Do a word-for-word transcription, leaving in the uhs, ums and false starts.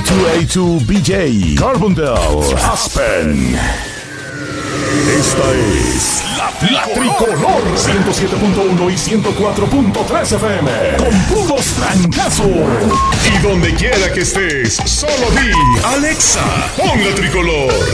dos A dos B J, Carbondale, Aspen. Esta es la, la Tricolor ciento siete punto uno y ciento cuatro punto tres F M con puros trancazos. Y donde quiera que estés, solo di Alexa, pon la Tricolor.